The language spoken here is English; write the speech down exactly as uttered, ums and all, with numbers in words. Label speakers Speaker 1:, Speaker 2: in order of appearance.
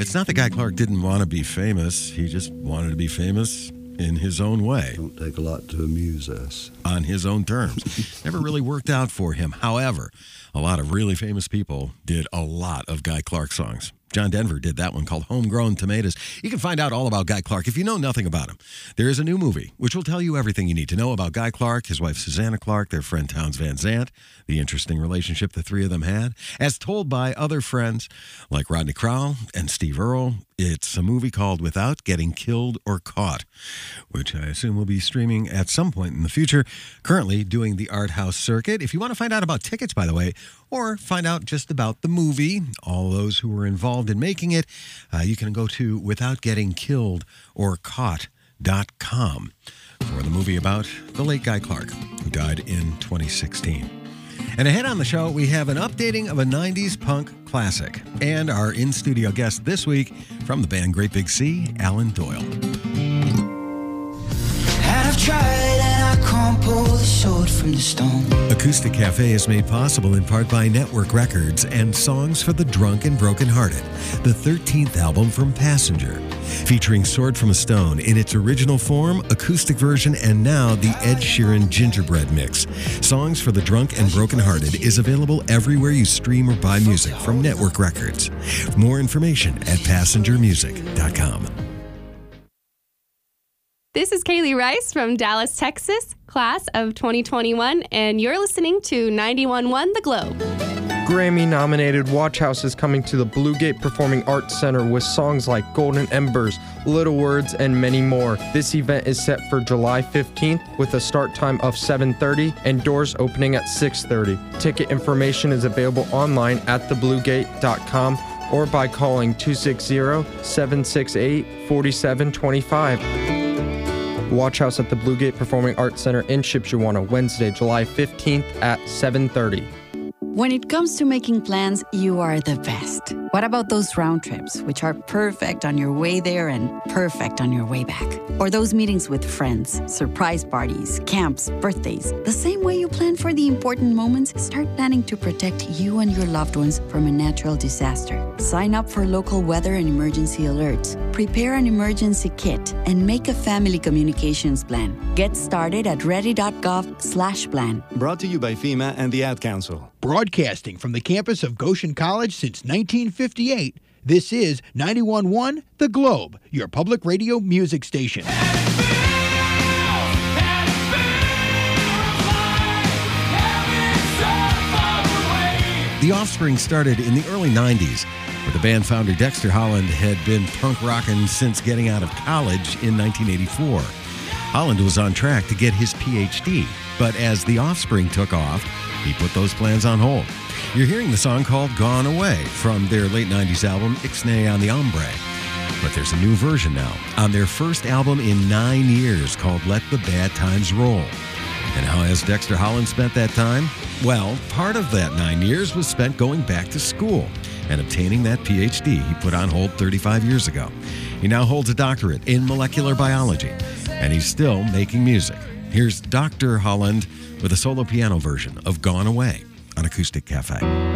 Speaker 1: It's not that Guy Clark didn't want to be famous. He just wanted to be famous in his own way.
Speaker 2: Don't take a lot to amuse us.
Speaker 1: On his own terms. Never really worked out for him. However, a lot of really famous people did a lot of Guy Clark songs. John Denver did that one called Homegrown Tomatoes. You can find out all about Guy Clark if you know nothing about him. There is a new movie which will tell you everything you need to know about Guy Clark, his wife Susanna Clark, their friend Townes Van Zandt, the interesting relationship the three of them had, as told by other friends like Rodney Crowell and Steve Earle. It's a movie called Without Getting Killed or Caught, which I assume will be streaming at some point in the future. Currently doing the art house circuit. If you want to find out about tickets, by the way, or find out just about the movie, all those who were involved in making it, uh, you can go to without getting killed or caught dot com for the movie about the late Guy Clark, who died in twenty sixteen. And ahead on the show, we have an updating of a nineties punk classic and our in-studio guest this week from the band Great Big Sea, Alan Doyle.
Speaker 3: I've tried and I can't pull the sword from the stone.
Speaker 1: Acoustic Cafe is made possible in part by Network Records and Songs for the Drunk and Brokenhearted, the thirteenth album from Passenger. Featuring Sword from a Stone in its original form, acoustic version, and now the Ed Sheeran Gingerbread Mix. Songs for the Drunk and Brokenhearted is available everywhere you stream or buy music from Network Records. More information at passenger music dot com.
Speaker 4: This is Kaylee Rice from Dallas, Texas, class of twenty twenty-one, and you're listening to ninety-one point one The Globe.
Speaker 5: Grammy-nominated Watch House is coming to the Bluegate Performing Arts Center with songs like Golden Embers, Little Words, and many more. This event is set for July fifteenth with a start time of seven thirty and doors opening at six thirty. Ticket information is available online at the bluegate dot com or by calling two six zero, seven six eight, four seven two five. Watch House at the Bluegate Performing Arts Center in Shipshewana, Wednesday, July fifteenth at seven thirty.
Speaker 6: When it comes to making plans, you are the best. What about those round trips, which are perfect on your way there and perfect on your way back? Or those meetings with friends, surprise parties, camps, birthdays? The same way you plan for the important moments, start planning to protect you and your loved ones from a natural disaster. Sign up for local weather and emergency alerts. Prepare an emergency kit and make a family communications plan. Get started at ready.gov slash plan.
Speaker 7: Brought to you by FEMA and the Ad Council.
Speaker 8: Broadcasting from the campus of Goshen College since nineteen fifty-eight, this is ninety-one point one The Globe, your public radio music station.
Speaker 1: The Offspring started in the early nineties, where the band founder Dexter Holland had been punk rockin' since getting out of college in nineteen eighty-four. Holland was on track to get his P H D, but as The Offspring took off, he put those plans on hold. You're hearing the song called Gone Away from their late nineties album Ixnay on the Hombre. But there's a new version now on their first album in nine years called Let the Bad Times Roll. And how has Dexter Holland spent that time? Well, part of that nine years was spent going back to school and obtaining that P H D he put on hold thirty-five years ago. He now holds a doctorate in molecular biology, and he's still making music. Here's Doctor Holland with a solo piano version of Gone Away on Acoustic Cafe.